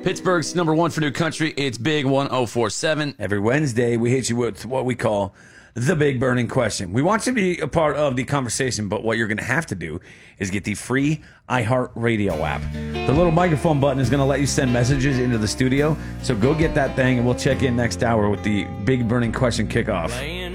Pittsburgh's number one for new country. It's Big 1047. Every Wednesday, we hit you with what we call the big burning question. We want you to be a part of the conversation, but what you're going to have to do is get the free iHeartRadio app. The little microphone button is going to let you send messages into the studio. So go get that thing, and we'll check in next hour with the big burning question kickoff.